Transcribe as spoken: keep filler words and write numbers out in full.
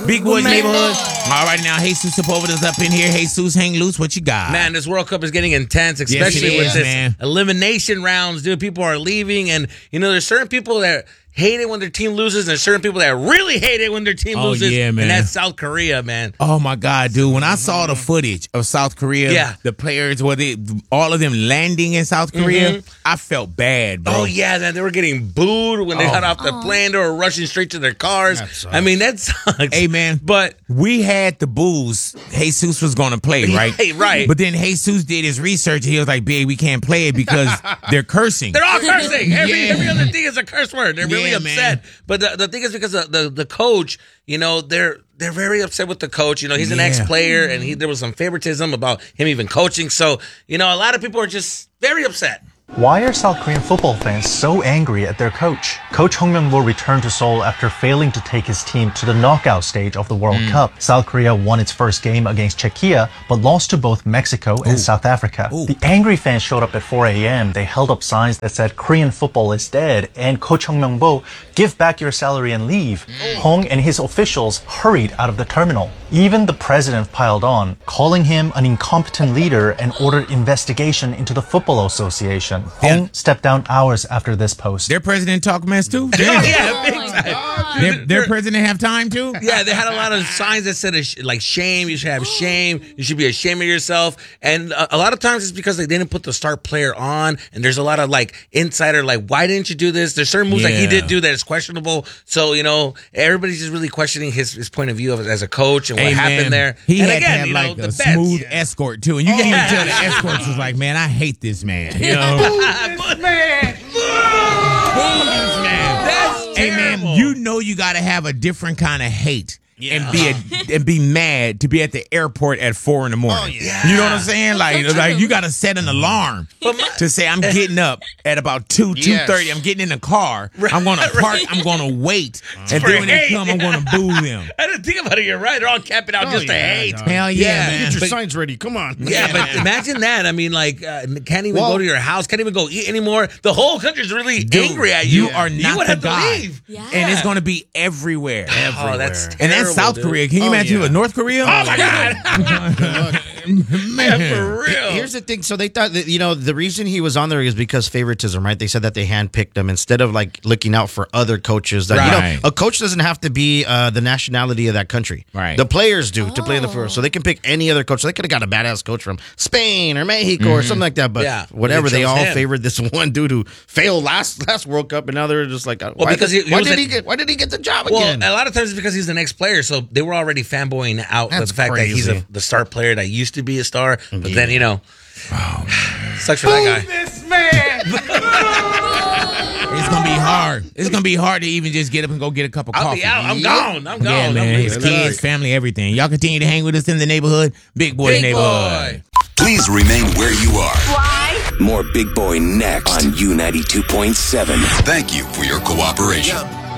Big Boy's Neighborhood. All right, now, Jesus Sepulveda's up in here. Jesus, hang loose. What you got? Man, this World Cup is getting intense, especially yes, with is, this man. elimination rounds, dude. People are leaving, and, you know, there's certain people that hate it when their team loses, and there's certain people that really hate it when their team Oh, loses, yeah, man. and that's South Korea, man. Oh, my God, dude. When I saw the footage of South Korea, Yeah. the players, were they, all of them landing in South Korea, Mhm. I felt bad, bro. Oh, yeah, man, they were getting booed when they Oh. got off the plane. They were rushing straight to their cars. I mean, that sucks. Hey, man. But we had the booze. Jesus was going to play, right? Right, right. But then Jesus did his research, and he was like, big, we can't play it because they're cursing. They're all cursing. Every Yeah. every other thing is a curse word. They're really Yeah, upset. man. But the, the thing is because the, the the coach, you know, they're they're very upset with the coach. You know, he's an Yeah. ex-player, and he there was some favoritism about him even coaching. So, you know, a lot of people are just very upset. Why are South Korean football fans so angry at their coach? Coach Hong Myung-mo returned to Seoul after failing to take his team to the knockout stage of the World Mm. Cup. South Korea won its first game against Czechia, but lost to both Mexico and South Africa. Ooh. The angry fans showed up at four a.m. They held up signs that said Korean football is dead, and Coach Hong Myung-mo, give back your salary and leave. Hong and his officials hurried out of the terminal. Even the president piled on, calling him an incompetent leader and ordered investigation into the Football Association. Hong stepped down hours after this post. Their president talk mess too? Oh, Damn. yeah, big time. Their, their president have time too? Yeah, they had a lot of signs that said like shame. You should have shame. You should be ashamed of yourself. And a, a lot of times it's because they didn't put the star player on. And there's a lot of like insider like, why didn't you do this? There's certain moves that he Yeah. did do that is questionable. So you know, everybody's just really questioning his, his point of view of, as a coach and what Hey, happened man, there. He and had again, to have you know, like the a bets. smooth escort too, and you can Oh, even yeah. tell the escorts was like, "Man, I hate this man." You know, man. Booze, man. That's Hey terrible. man, you know you got to have a different kind of hate and be a, and be mad to be at the airport at four in the morning. yeah. You know what I'm saying? Like, like you got to set an alarm to say I'm getting up at about two two thirty. I'm getting in the car. I'm going to park. I'm going to wait, and then when they hate. come, I'm going to boo them. I didn't think about it. You're right. They're all camping out Oh, just to yeah, hate. dog. Hell yeah, Yeah, man. Get your But- signs ready. Come on. Yeah, but imagine that. I mean, like, uh, can't even Well- go to your house, can't even go eat anymore. The whole country's really angry at you. You are You not would the have guy, to leave. Yeah. and it's going to be everywhere. Oh, that's terrible, And that's South dude. Korea. Can you Oh, imagine yeah. with North Korea? Oh my God, man, for real. Here's the thing. So they thought that, you know, the reason he was on there is because favoritism, right? They said that they handpicked him instead of like looking out for other coaches. That, you Right. know, a coach doesn't have to be uh, the nationality of that country. Right. The players do to play in the first. So they can pick any other coach. So they could have got a badass coach from Spain or Mexico or something like that. But Yeah, whatever, they they chose all him. favored this one dude who failed last last World Cup, and now they're just like, uh, Well, why, because he- he why was did a- he get why did he get the job Well, again? a lot of times it's because he's an ex-player, so they were already fanboying out That's the fact that he's a, crazy. the star player that used to be a star. But Yeah. then, you know, sucks for that guy. this man. It's gonna be hard. It's gonna be hard to even just get up and go get a cup of I'll coffee. be out. I'm gone. I'm gone. Yeah, I'm man. His leaving. kids, family, everything. Y'all continue to hang with us in the neighborhood. Big Boy Big Neighborhood. boy. Please remain where you are. Why? More Big Boy next on U ninety-two point seven. Thank you for your cooperation.